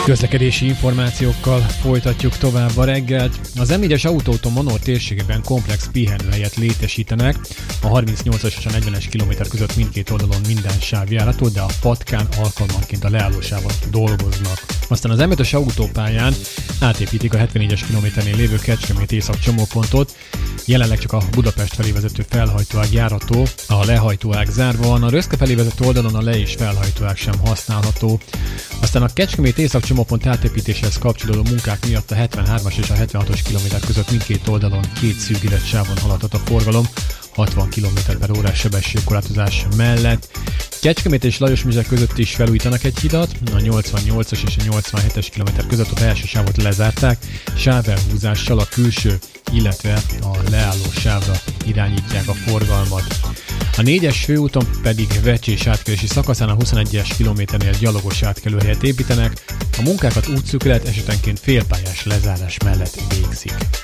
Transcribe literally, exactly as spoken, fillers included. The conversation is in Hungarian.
Közlekedési információkkal folytatjuk tovább a reggelt. Az em négyes autóúton Manor térségében komplex pihenőhelyet létesítenek. A harmincnyolcas és a negyvenes kilométer között mindkét oldalon minden sáv járható, de a patkán alkalmanként a leállósávon dolgoznak. Aztán az em ötös autópályán átépítik a hetvennégyes kilométernél lévő Kecskemét észak csomópontot. Jelenleg csak a Budapest felé vezető felhajtóág járható, a lehajtóág zárva van, a Röszke felé vezető oldalon a le- és felhajtóág sem használható. Aztán a Kecskemét észak csomópont átépítéshez kapcsolódó munkák miatt a hetvenhármas és a hetvenhatos kilométer között mindkét oldalon két szűkített sávon haladhat a forgalom, hatvan kilométer per órás sebességkorlátozás mellett. Kecskemét és Lajosmezek között is felújítanak egy hidat, a nyolcvannyolcas és a nyolcvanhetes kilométer között a belső sávot lezárták, sávelhúzással a külső, illetve a leálló sávra irányítják a forgalmat. A négyes főúton pedig Vecsés átkelési szakaszán a huszonegyes kilométernél gyalogos átkelőhelyet építenek, a munkákat útszűkület esetenként félpályás lezárás mellett végzik.